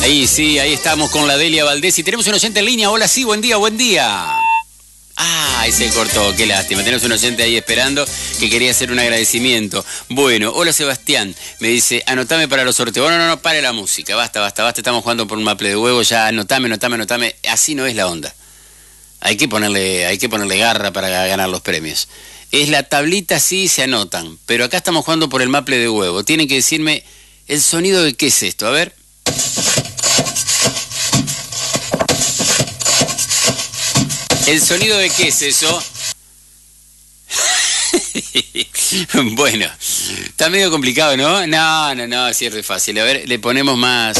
Ahí sí, ahí estamos con la Delia Valdés y tenemos un oyente en línea. Hola, sí, buen día, buen día. Ahí se cortó, qué lástima. Tenemos un oyente ahí esperando que quería hacer un agradecimiento. Bueno, hola Sebastián, me dice, anotame para los sorteos. Bueno, no, pare la música, basta, estamos jugando por un maple de huevo, ya anotame. Así no es la onda. Hay que ponerle garra para ganar los premios. Es la tablita, sí, se anotan, pero acá estamos jugando por el maple de huevo. Tienen que decirme el sonido de qué es esto, a ver. ¿El sonido de qué es eso? Bueno, está medio complicado, ¿no? No, sí es re fácil. A ver, le ponemos más.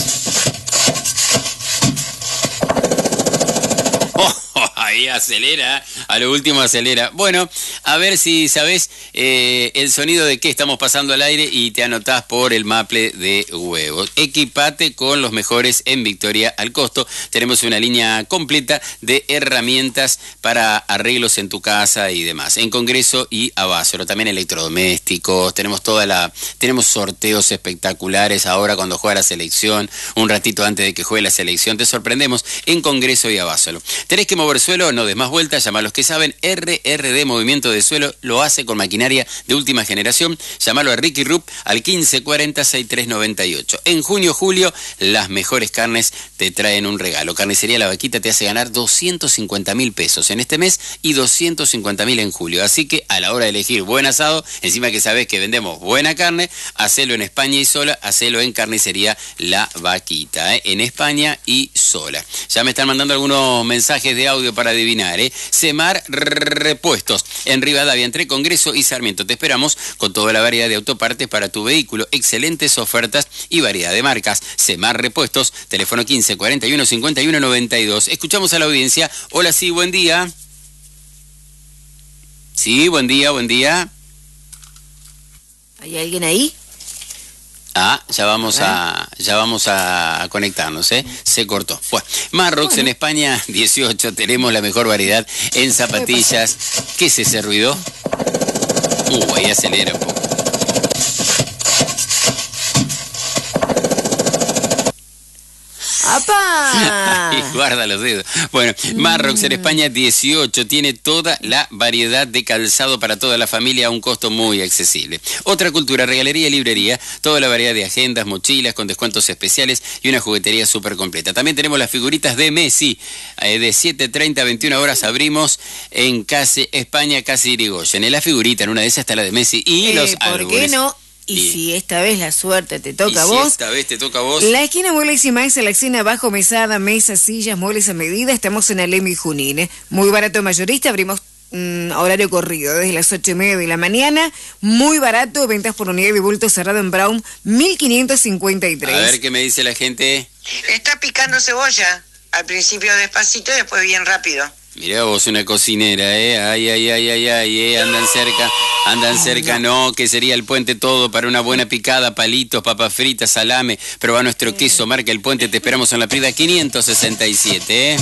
Ahí acelera, a lo último acelera. Bueno, a ver si sabés el sonido de qué estamos pasando al aire y te anotás por el maple de huevos. Equipate con los mejores en Victoria al costo. Tenemos una línea completa de herramientas para arreglos en tu casa y demás. En Congreso y Abasolo, también electrodomésticos. Tenemos sorteos espectaculares ahora cuando juega la selección, un ratito antes de que juegue la selección. Te sorprendemos en Congreso y Abasolo. ¿Tenés que mover suelo? No des más vueltas, llama a los que saben. RRD Movimiento de Suelo lo hace con maquinaria de última generación. Llámalo a Ricky Rupp al 1540-6398. En junio, julio, las mejores carnes te traen un regalo. Carnicería La Vaquita te hace ganar 250.000 pesos en este mes y 250.000 en julio. Así que a la hora de elegir buen asado, encima que sabés que vendemos buena carne, hacelo en España y sola, hacelo en Carnicería La Vaquita, en España y sola. Ya me están mandando algunos mensajes de audio para adivinar, Semar Repuestos, en Rivadavia, entre Congreso y Sarmiento. Te esperamos con toda la variedad de autopartes para tu vehículo, excelentes ofertas y variedad de marcas. Semar Repuestos, teléfono 15 41 51 92. Escuchamos a la audiencia. Hola, sí, buen día. Sí, buen día. ¿Hay alguien ahí? Ya vamos a conectarnos, Se cortó. Bueno, Marrox en España 18, tenemos la mejor variedad en zapatillas. ¿Qué es ese ruido? Ahí acelera un poco. ¡Apa! Y guarda los dedos. Bueno, Marrox en España 18 tiene toda la variedad de calzado para toda la familia a un costo muy accesible. Otra Cultura, regalería y librería, toda la variedad de agendas, mochilas con descuentos especiales y una juguetería súper completa. También tenemos las figuritas de Messi. De 7:30 a 21 horas abrimos en Case España, Case Irigoyen. En la figurita, en una de esas está la de Messi y los álbumes. ¿Por qué no? Y si esta vez la suerte te toca a vos. La esquina Muebles y Más, selecciona abajo, mesada, mesas, sillas, muebles a medida. Estamos en Alem y Junín. Muy barato mayorista, abrimos horario corrido desde las 8:30 de la mañana. Muy barato, ventas por unidad de bulto cerrado en Brown, 1553. A ver qué me dice la gente. Está picando cebolla. Al principio despacito y después bien rápido. Mirá vos, una cocinera, ay, andan cerca, no, que sería el puente todo para una buena picada, palitos, papas fritas, salame, prueba nuestro queso, marca el puente, te esperamos en la Prida 567,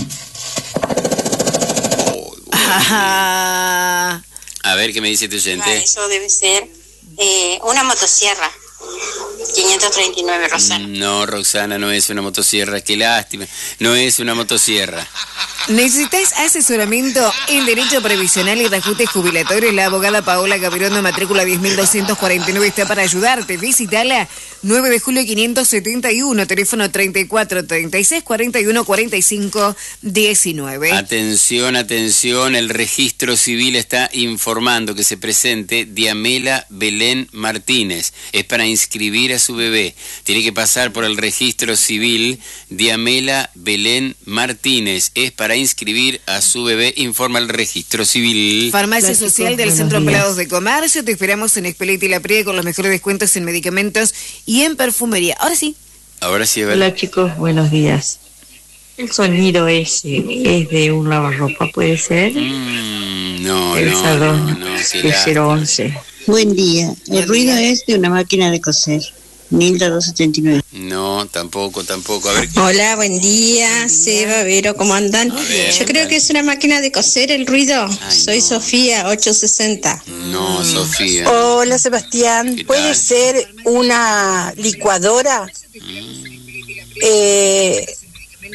A ver, ¿qué me dice tu oyente? Eso debe ser una motosierra. 539, Roxana. No, Roxana, no es una motosierra, qué lástima, no es una motosierra. ¿Necesitas asesoramiento en Derecho Previsional y Reajuste Jubilatorio? La abogada Paola Gabirondo, matrícula 10.249, está para ayudarte. Visítala, 9 de julio 571, teléfono 34 36 41 45 19. Atención, el registro civil está informando que se presente Diamela Belén Martínez. Es para inscribir a su bebé. Tiene que pasar por el registro civil. Diamela Belén Martínez es para inscribir a su bebé, informa el registro civil. Farmacia Social del Centro Empleados de Comercio. Te esperamos en Espeleta y La Prie con los mejores descuentos en medicamentos y en perfumería. Ahora sí, Evelyn. Hola chicos, buenos días. El sonido ese es de un lavarropa, ¿puede ser? No. El salón de 011. Buen día. El ruido es de una máquina de coser. Nilda 279. No, tampoco. A ver. Hola, buen día, Seba, Vero, ¿cómo andan? Yo creo que es una máquina de coser el ruido. Soy Sofía, 860. No, Sofía. Hola, Sebastián. ¿Puede ser una licuadora?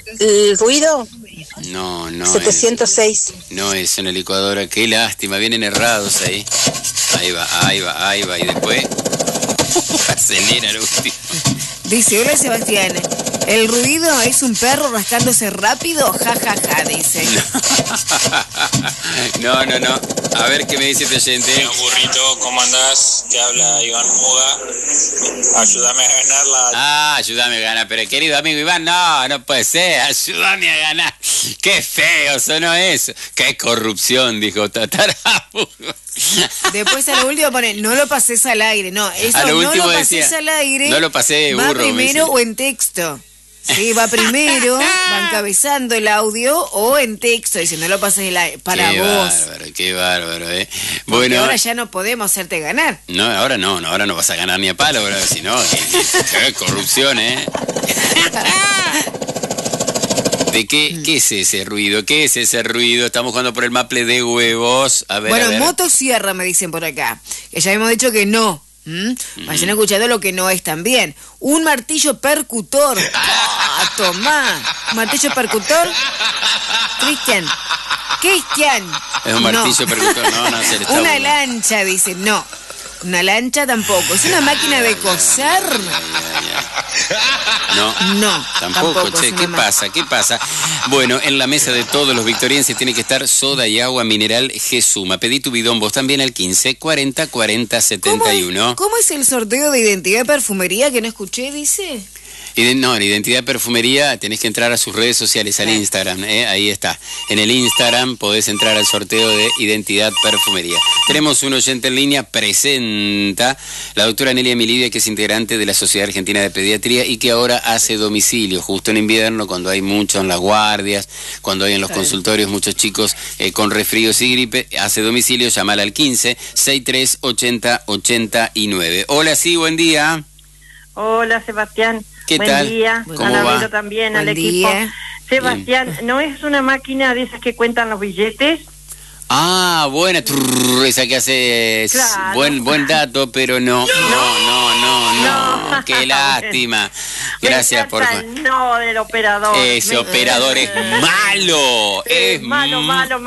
¿El ruido? No. 706. No es una licuadora, qué lástima, vienen errados ahí. Ahí va. Y después acelera lo último. Dice, hola Sebastián, ¿el ruido es un perro rascándose rápido? Ja, dice. No. A ver qué me dice este oyente. Hola, burrito, ¿cómo andás? Te habla Iván Muga. Ayúdame a ganar la... Ayúdame a ganar, pero querido amigo Iván, no puede ser, ayúdame a ganar. Qué feo sonó eso. Qué corrupción, dijo Tatarabu. Después a lo último pone, no lo pases al aire. No, eso a lo no último lo pases decía, al aire. No lo pasé, burro. Va primero o en texto. Sí, va primero, va encabezando el audio o en texto. Dice, no lo pases el aire. Para vos. Qué bárbaro, Bueno, ahora ya no podemos hacerte ganar. No, ahora no vas a ganar ni a palo, bro, si no, qué corrupción, ¿De qué es ese ruido? ¿Qué es ese ruido? Estamos jugando por el maple de huevos. A ver, bueno, motosierra me dicen por acá. Que ya hemos dicho que no. Vayan escuchando lo que no es también. Un martillo percutor. Tomá. ¿Martillo percutor? Cristian. Es un martillo percutor. No, se le está una lancha, dice. No. Una lancha tampoco. ¿Es una máquina de coser? No, tampoco. Che, ¿qué pasa? Bueno, en la mesa de todos los victorienses tiene que estar soda y agua mineral Gesuma. Pedí tu bidón vos también al 15 40 40 71. ¿Cómo es el sorteo de identidad de perfumería que no escuché, dice? En Identidad Perfumería tenés que entrar a sus redes sociales, al Instagram, ahí está. En el Instagram podés entrar al sorteo de Identidad Perfumería. Tenemos un oyente en línea, presenta la doctora Nelia Emilidia, que es integrante de la Sociedad Argentina de Pediatría y que ahora hace domicilio, justo en invierno, cuando hay mucho en las guardias, cuando hay en los consultorios muchos chicos con resfríos y gripe, hace domicilio, llamala al 15 63 80 89. Hola, sí, buen día. Hola, Sebastián. ¿Qué Buen tal? Día. ¿Cómo va? También Buen al día. equipo. Sebastián, ¿no es una máquina de esas que cuentan los billetes? Buena, esa que hace claro. buen dato, pero no. Qué lástima. Gracias por... No, del operador. Ese operador es malo. Es malo.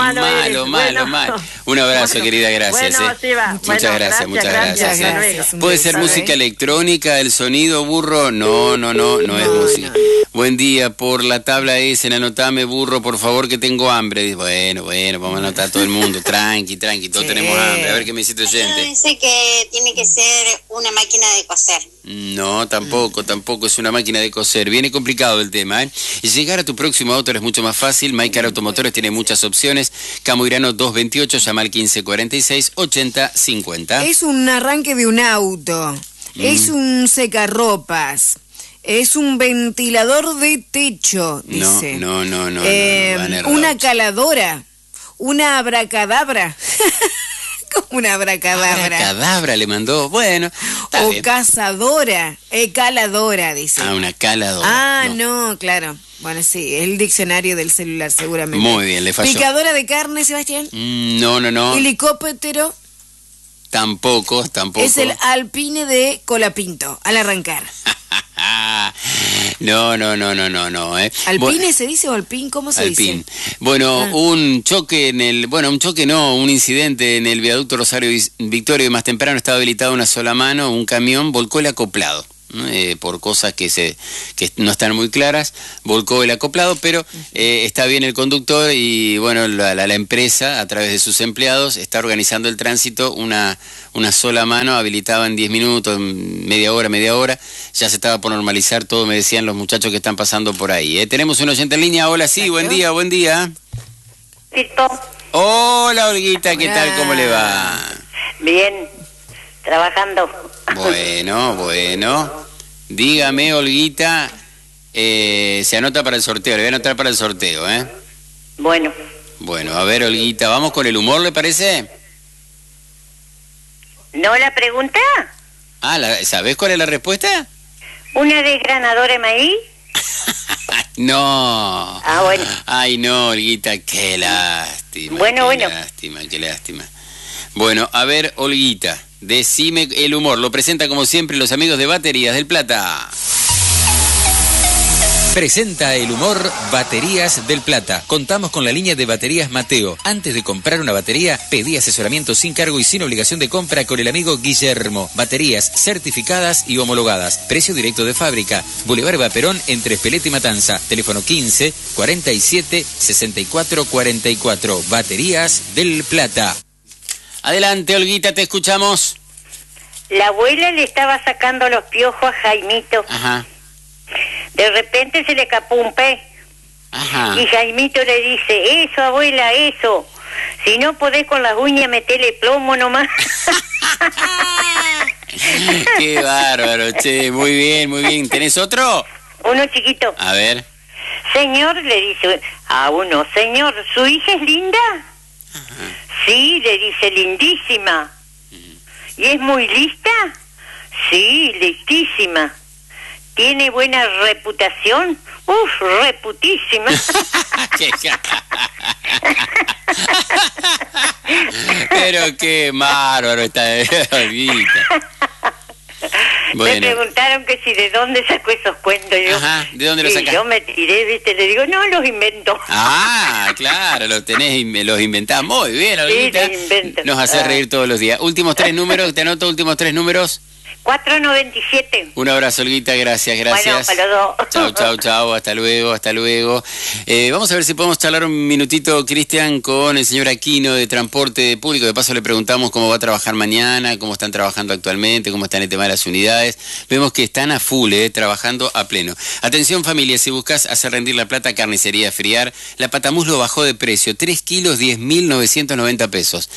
Un abrazo, querida, gracias. Muchas gracias. ¿Puede ser música electrónica, el sonido, burro? No es música. Buen día, por la tabla esa, anotame, burro, por favor, que tengo hambre. Bueno, vamos a anotar todo el mundo. Tranqui, todos tenemos hambre. A ver qué me dice tu oyente. Dice que tiene que ser una máquina de coser. No, tampoco es una máquina de coser. Viene complicado el tema, Llegar a tu próximo auto es mucho más fácil. Mycar Automotores tiene muchas opciones. Camuirano 228, llama al 1546 8050. Es un arranque de un auto. Es un secarropas. Es un ventilador de techo, dice. No. Una caladora. Una abracadabra. Como una abracadabra. Abracadabra le mandó. Bueno. O bien. Cazadora. Caladora, dice. Una caladora. No, claro. Bueno, sí, el diccionario del celular seguramente. Muy bien, le falló. ¿Picadora de carne, Sebastián? No. ¿Helicóptero? Tampoco. Es el Alpine de Colapinto, al arrancar. No. ¿Alpine se dice o Alpine? ¿Cómo se dice? Bueno, un incidente en el viaducto Rosario Victoria, y más temprano estaba habilitada una sola mano, un camión volcó el acoplado. Por cosas que no están muy claras, volcó el acoplado, pero está bien el conductor y bueno, la empresa a través de sus empleados está organizando el tránsito, una sola mano habilitada en 10 minutos, media hora, ya se estaba por normalizar todo, me decían los muchachos que están pasando por ahí. Tenemos un oyente en línea, hola, sí, buen día. Hola, Olguita, ¿qué tal? ¿Cómo le va? Bien, trabajando. Bueno. Dígame, Olguita, se anota para el sorteo, le voy a anotar para el sorteo, Bueno, a ver, Olguita, ¿vamos con el humor, le parece? ¿no la pregunta? ¿Sabés cuál es la respuesta? ¿Una desgranadora de maíz? No. Bueno. Ay, no, Olguita, qué lástima. Qué lástima. Bueno, a ver, Olguita, decime el humor. Lo presenta como siempre los amigos de Baterías del Plata. Presenta el humor Baterías del Plata. Contamos con la línea de baterías Mateo. Antes de comprar una batería, pedí asesoramiento sin cargo y sin obligación de compra con el amigo Guillermo. Baterías certificadas y homologadas. Precio directo de fábrica. Boulevard Vaperón entre Espeleta y Matanza. Teléfono 15 47 64 44. Baterías del Plata. Adelante, Olguita, te escuchamos. La abuela le estaba sacando los piojos a Jaimito. Ajá. De repente se le escapó un pez. Ajá. Y Jaimito le dice, eso abuela, eso. Si no podés con las uñas meterle plomo nomás. Qué bárbaro, che, muy bien, muy bien. ¿Tenés otro? Uno chiquito. A ver. Señor, le dice a uno, señor, ¿su hija es linda? Ajá. Sí, le dice, lindísima. ¿Y es muy lista? Sí, listísima. ¿Tiene buena reputación? Uf, reputísima. Pero qué bárbaro está Olguita. Bueno. Me preguntaron que si de dónde sacó esos cuentos. Yo, ajá, ¿de dónde los sacás? Y yo me tiré, ¿viste? Le digo, no, los invento. Ah, claro, los tenés, los inventás. Muy bien, Olguita. Sí, los invento. Nos hace reír todos los días. Últimos 3 números, te anoto últimos 3 números. 497. Un abrazo, Olguita, gracias. Bueno, para los dos. Chau, hasta luego. Vamos a ver si podemos charlar un minutito, Cristian, con el señor Aquino de Transporte Público. De paso le preguntamos cómo va a trabajar mañana, cómo están trabajando actualmente, cómo está en el tema de las unidades. Vemos que están a full, trabajando a pleno. Atención, familia, si buscas hacer rendir la plata, Carnicería Friar, la patamuslo bajó de precio, 3 kilos, 10.990 pesos,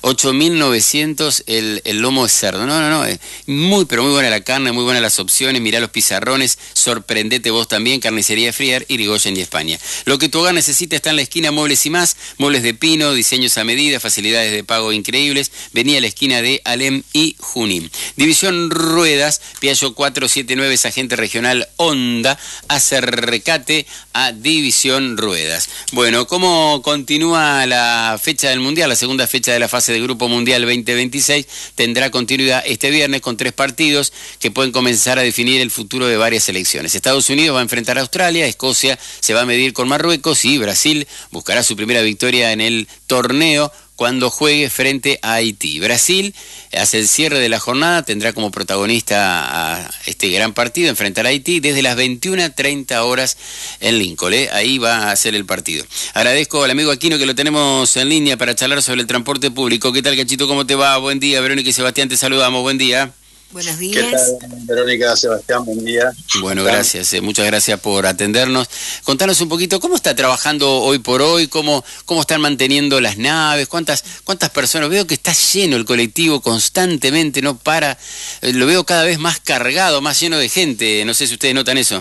8.900 el lomo de cerdo. No, pero muy buena la carne, muy buenas las opciones. Mirá los pizarrones, sorprendete vos también. Carnicería Friar, Irigoyen y España. Lo que tu hogar necesita está en la esquina Muebles y Más. Muebles de pino, diseños a medida, facilidades de pago increíbles. Vení a la esquina de Alem y Junín. División Ruedas, Piaggio 479, es agente regional Honda. Acercate a División Ruedas. Bueno, ¿cómo continúa la fecha del Mundial? La segunda fecha de la fase de Grupo Mundial 2026 tendrá continuidad este viernes con 3 partidos que pueden comenzar a definir el futuro de varias selecciones. Estados Unidos va a enfrentar a Australia, Escocia se va a medir con Marruecos y Brasil buscará su primera victoria en el torneo cuando juegue frente a Haití. Brasil hace el cierre de la jornada, tendrá como protagonista a este gran partido, enfrentar a Haití desde las 21:30 horas en Lincoln. Ahí va a ser el partido. Agradezco al amigo Aquino que lo tenemos en línea para charlar sobre el transporte público. ¿Qué tal, Cachito? ¿Cómo te va? Buen día. Verónica y Sebastián, te saludamos. Buen día. Buenos días. ¿Qué tal, Verónica, Sebastián? Buen día. Bueno, gracias. Muchas gracias por atendernos. Contanos un poquito, ¿cómo está trabajando hoy por hoy? ¿Cómo están manteniendo las naves? ¿Cuántas personas? Veo que está lleno el colectivo constantemente, no para. Lo veo cada vez más cargado, más lleno de gente. No sé si ustedes notan eso.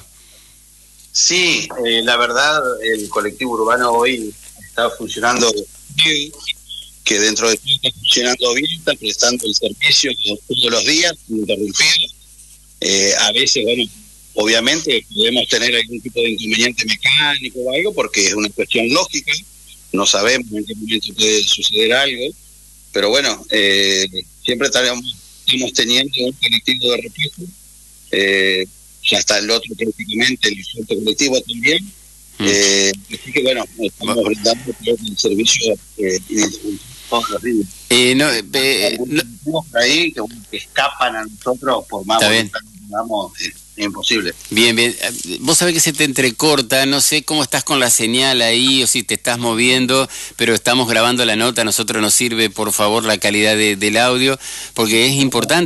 Sí, la verdad, el colectivo urbano hoy está funcionando bien, que dentro de todo está funcionando bien, está prestando el servicio todos los días, interrumpido. A veces, bueno, obviamente podemos tener algún tipo de inconveniente mecánico o algo, porque es una cuestión lógica, no sabemos en qué momento puede suceder algo, pero bueno, siempre estamos teniendo un colectivo de repuesto, ya está el otro prácticamente, el otro colectivo también. Así que bueno, estamos brindando el servicio todos los días. Ahí que escapan a nosotros por más voluntad que tengamos, es imposible. Bien. Vos sabés que se te entrecorta, no sé cómo estás con la señal ahí o si te estás moviendo, pero estamos grabando la nota, a nosotros nos sirve por favor la calidad del audio, porque es importante.